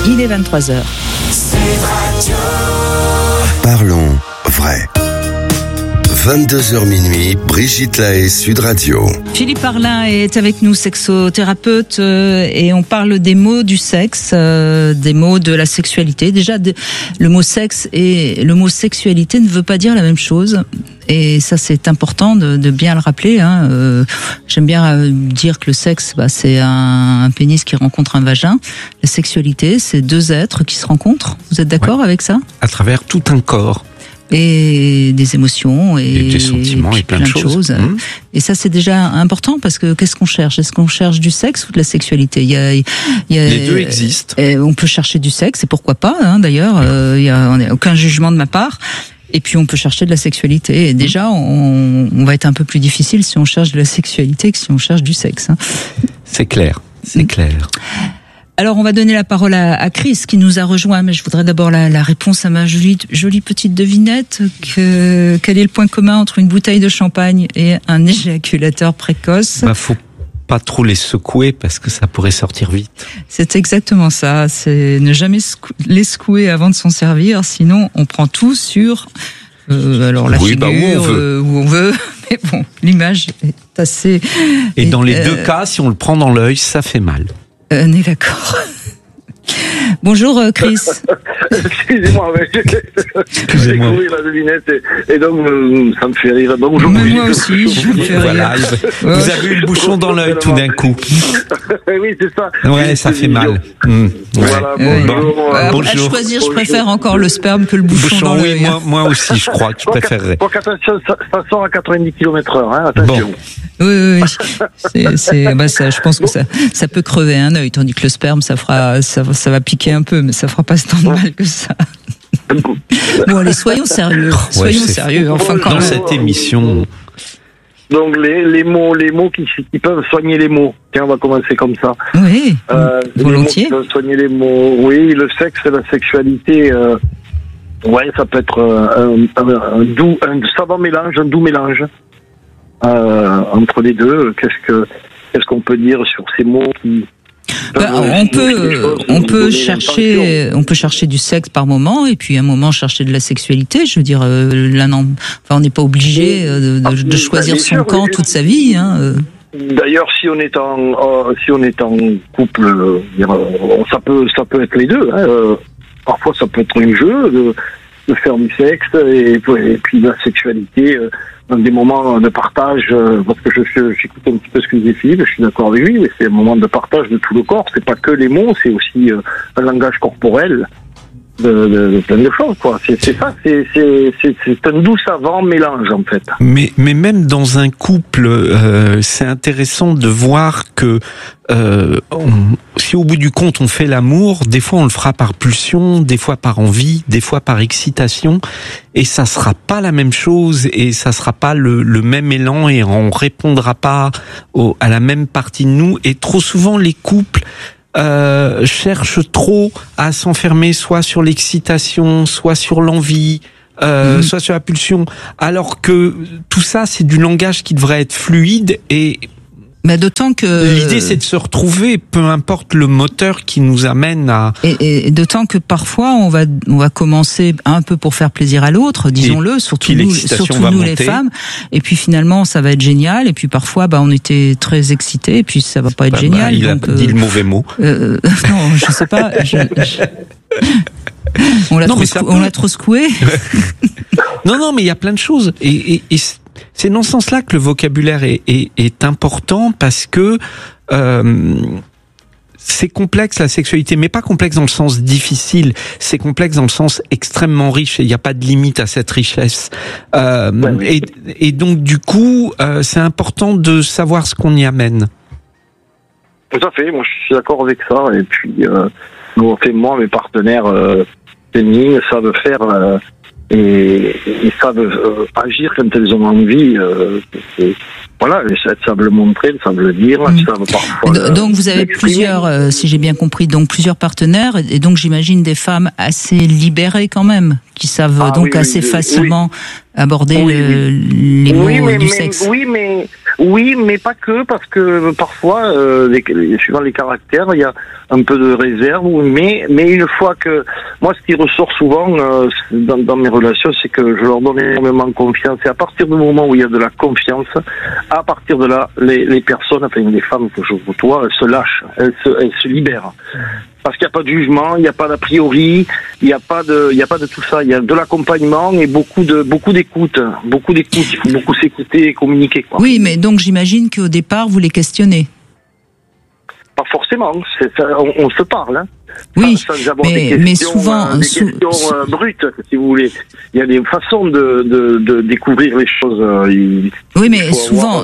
Il est 23h. Parlons vrai. 22h minuit, Brigitte Lahaie, Sud Radio. Philippe Arlin est avec nous, sexothérapeute, et on parle des mots du sexe, des mots de la sexualité. Déjà, le mot sexe et le mot sexualité ne veut pas dire la même chose. Et ça, c'est important de bien le rappeler. J'aime bien dire que le sexe, c'est un pénis qui rencontre un vagin. La sexualité, c'est deux êtres qui se rencontrent. Vous êtes d'accord avec ça ? À travers tout un corps. Et des émotions et des sentiments et plein de choses. Et ça, c'est déjà important parce que qu'est-ce qu'on cherche ? Est-ce qu'on cherche du sexe ou de la sexualité ? Les deux existent. On peut chercher du sexe et pourquoi pas, d'ailleurs. On n'a aucun jugement de ma part. Et puis on peut chercher de la sexualité. Et déjà, on va être un peu plus difficile si on cherche de la sexualité que si on cherche du sexe. C'est clair, c'est clair. Alors, on va donner la parole à Chris qui nous a rejoint, mais je voudrais d'abord la réponse à ma jolie petite devinette. Quel est le point commun entre une bouteille de champagne et un éjaculateur précoce ? Faut pas trop les secouer parce que ça pourrait sortir vite. C'est exactement ça. C'est ne jamais les secouer avant de s'en servir, sinon on prend tout sur alors la figure, où on veut. Mais bon, l'image est assez. Et dans les deux cas, si on le prend dans l'œil, ça fait mal. On est d'accord. Bonjour Chris. Excusez-moi, j'ai découvert la devinette et donc ça me fait rire. Bonjour. Moi aussi, je me fais voilà, rire. Vous avez eu le bouchon dans l'œil tout d'un coup. Oui, c'est ça. Ouais, ça fait mal. Voilà, bonjour. À choisir, je préfère encore le sperme que le bouchon dans l'œil. Oui, moi aussi, je crois que je préférerais. Pour qu'attention, ça sort à 90 km/h, attention. Bon. Oui. Ça, je pense que ça peut crever un œil, tandis que le sperme, ça va piquer un peu, mais ça fera pas tant de mal que ça. Bon, allez, soyons sérieux. Enfin, quand dans même. cette émission. Donc les mots qui peuvent soigner les mots. Tiens, on va commencer comme ça. Oui, volontiers. Les mots qui peuvent soigner les mots. Oui, le sexe et la sexualité. Ça peut être un savant mélange, un doux mélange entre les deux. Qu'est-ce qu'on peut dire sur ces mots qui on peut chercher du sexe par moment et puis à un moment chercher de la sexualité. Je veux dire, on n'est pas obligé de choisir son camp toute sa vie. D'ailleurs, si on est en couple, ça peut être les deux. Parfois, ça peut être un jeu de faire du sexe et puis de la sexualité. Dans des moments de partage, parce que j'écoute un petit peu ce que disait Philippe, je suis d'accord avec lui, mais c'est un moment de partage de tout le corps, c'est pas que les mots, c'est aussi un langage corporel de plein de choses, quoi. C'est un doux savant mélange, en fait. Mais même dans un couple, c'est intéressant de voir que si au bout du compte on fait l'amour, des fois on le fera par pulsion, des fois par envie, des fois par excitation, et ça sera pas la même chose, et ça sera pas le même élan, et on répondra pas à la même partie de nous. Et trop souvent les couples cherchent trop à s'enfermer soit sur l'excitation, soit sur l'envie, soit sur la pulsion, alors que tout ça c'est du langage qui devrait être fluide. Et d'autant que l'idée c'est de se retrouver, peu importe le moteur qui nous amène à. Et d'autant que parfois on va commencer un peu pour faire plaisir à l'autre, disons-le, surtout nous les femmes. Et puis finalement ça va être génial. Et puis parfois on était très excités et puis ça va pas être génial. Il a dit le mauvais mot. Non, je sais pas. On l'a trop secoué. Non, mais il y a plein de choses. Et c'est dans ce sens-là que le vocabulaire est important, parce que c'est complexe la sexualité, mais pas complexe dans le sens difficile, c'est complexe dans le sens extrêmement riche, et il n'y a pas de limite à cette richesse. Et donc du coup, c'est important de savoir ce qu'on y amène. Tout à fait, moi je suis d'accord avec ça, et puis moi, mes partenaires féminines savent faire et savent agir quand elles ont envie. Voilà, elles savent le montrer, elles savent le dire, elles savent parfois. Donc vous avez plusieurs, si j'ai bien compris, donc plusieurs partenaires, et donc j'imagine des femmes assez libérées quand même, qui savent assez facilement aborder les mots du sexe. Oui, mais Oui, mais pas que, parce que parfois, suivant les caractères, il y a un peu de réserve, mais une fois que... Moi, ce qui ressort souvent dans mes relations, c'est que je leur donne énormément confiance. Et à partir du moment où il y a de la confiance, à partir de là, les personnes, enfin les femmes que je côtoie, elles se lâchent, elles se libèrent. Parce qu'il n'y a pas de jugement, il n'y a pas d'a priori, il n'y a pas de tout ça. Il y a de l'accompagnement et beaucoup d'écoute. Il faut beaucoup s'écouter et communiquer, quoi. Oui, mais donc j'imagine qu'au départ, vous les questionnez. Pas forcément, on se parle, hein. Oui, sans avoir des questions brutes, si vous voulez. Il y a des façons de découvrir les choses. Oui, mais souvent,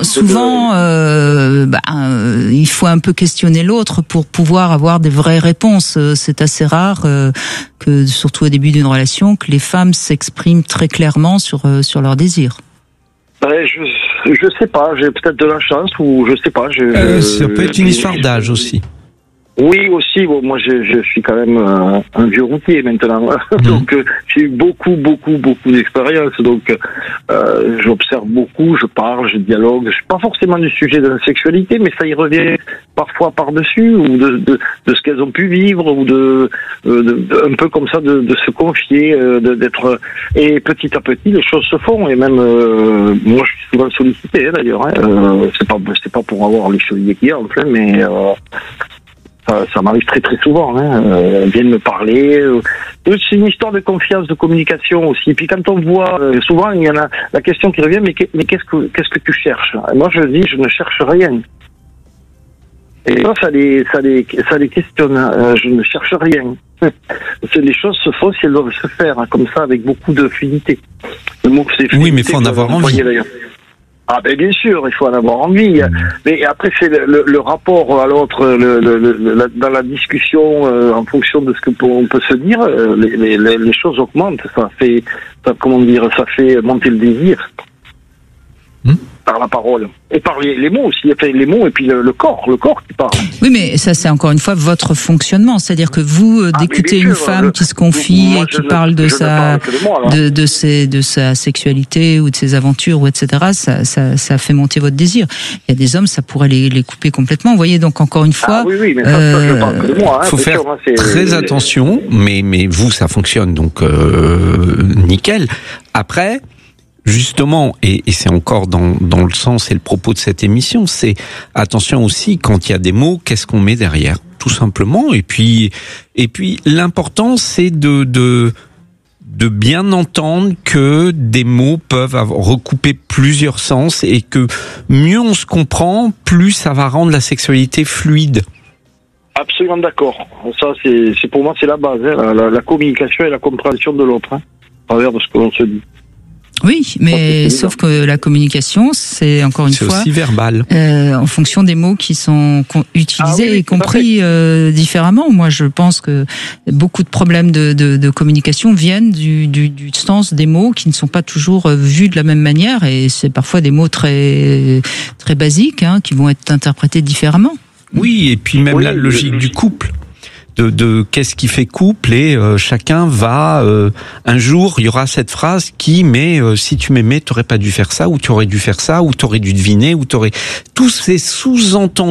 il faut un peu questionner l'autre pour pouvoir avoir des vraies réponses. C'est assez rare que, surtout au début d'une relation, que les femmes s'expriment très clairement sur leurs désirs. Je sais pas, j'ai peut-être de la chance ou je sais pas. Ça peut être une histoire d'âge aussi. Oui, aussi. Bon, moi, je suis quand même un vieux routier maintenant, donc j'ai eu beaucoup d'expérience. Donc, j'observe beaucoup, je parle, je dialogue. Pas forcément du sujet de la sexualité, mais ça y revient parfois par-dessus, ou de ce qu'elles ont pu vivre, ou de un peu comme ça, de se confier, d'être. Et petit à petit, les choses se font. Et même moi, je suis souvent sollicité, d'ailleurs. C'est pas pour avoir les chevaliers qu'il y a, en fait, mais. Ça m'arrive très souvent, hein. Viennent me parler. C'est une histoire de confiance, de communication aussi. Puis quand on voit, souvent il y en a la question qui revient, mais qu'est-ce que tu cherches? Et moi je dis, je ne cherche rien. Et ça les questionne. Je ne cherche rien. Les choses se font si elles doivent se faire, hein, comme ça, avec beaucoup de fluidité. Le mot que c'est fluidité. Oui, mais il faut en avoir envie. Ah ben bien sûr, il faut en avoir envie. Mais après c'est le rapport à l'autre, dans la discussion, en fonction de ce que on peut se dire, les choses augmentent. Ça fait monter le désir. Par la parole et par les mots aussi, les mots et puis le corps qui parle. Oui, mais ça c'est encore une fois votre fonctionnement, c'est-à-dire que vous d'écouter une femme qui se confie et qui parle de sa sexualité ou de ses aventures ou etc. Ça fait monter votre désir. Il y a des hommes, ça pourrait les couper complètement. Vous voyez, donc encore une fois, oui, mais ça je parle que de moi. Faut faire très attention, mais vous ça fonctionne donc nickel. Après. Justement, et c'est encore dans le sens et le propos de cette émission, c'est attention aussi quand il y a des mots, qu'est-ce qu'on met derrière, tout simplement. Et puis l'important c'est de bien entendre que des mots peuvent recouper plusieurs sens et que mieux on se comprend, plus ça va rendre la sexualité fluide. Absolument d'accord. Ça c'est pour moi c'est la base, hein, la communication et la compréhension de l'autre, hein, à travers de ce que l'on se dit. Oui, mais sauf que la communication, c'est encore une fois... C'est aussi verbal. En fonction des mots qui sont utilisés et compris différemment. Moi, je pense que beaucoup de problèmes de communication viennent du sens des mots qui ne sont pas toujours vus de la même manière. Et c'est parfois des mots très, très basiques, hein, qui vont être interprétés différemment. Oui, et puis même la logique du couple. De qu'est-ce qui fait couple et chacun va un jour il y aura cette phrase qui si tu m'aimais t'aurais pas dû faire ça ou tu aurais dû faire ça ou t'aurais dû deviner ou tous ces sous-entendus